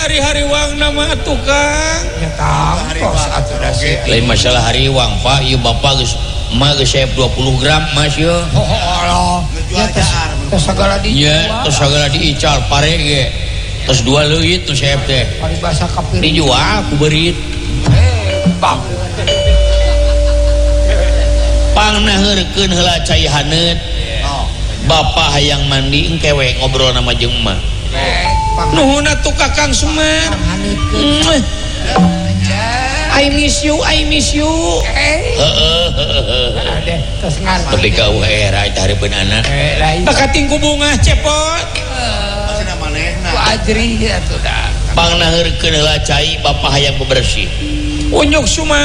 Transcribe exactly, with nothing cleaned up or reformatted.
hari-hari wang nama tukang lain masalah hariwang Pak ieu bapak geus mah geus dua puluh gram Mas ieu oh Allah tos sagala di nya tos sagala diical pare ge tos dua leuit nu saep teh paribasa kapir dijual ku beurit eh bang pangnaheurkeun heula cai haneut bapak hayang mandi engkewe ngobrol nama jeung emak nuhuna tuh kakang Semar I miss you I miss you heeh ade tos ngan tapi ka U R eta hareupeun anak bakating ku bunga cepot masih manehna ku ajri atuh da pangnaheurkeun heula cai bapak hayang bebersih unyuk Suma